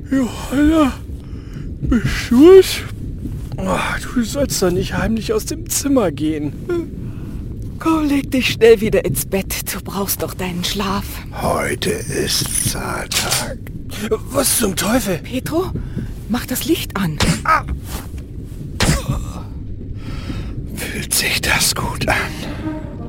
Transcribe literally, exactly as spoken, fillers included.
Johanna, bist du es? Oh, du sollst doch nicht heimlich aus dem Zimmer gehen. Komm, leg dich schnell wieder ins Bett. Du brauchst doch deinen Schlaf. Heute ist Zahltag. Was zum Teufel? Petro, mach das Licht an. Fühlt sich das gut an?